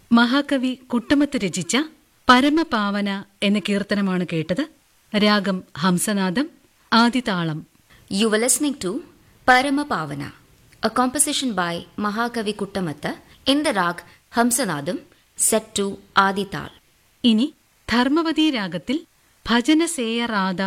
മഹാകവി കുട്ടമത്ത് രചിച്ച പരമപാവന എന്ന കീർത്തനമാണ് കേട്ടത്. രാഗം ഹംസനാദം, ആദിതാളം. You were listening to Paramapavana, a composition by Mahakavi Kuttamatta in the rag Hamsanadam, set to Adital. ഇനി ധർമ്മവതി രാഗത്തിൽ ഭജനസേയ റാധ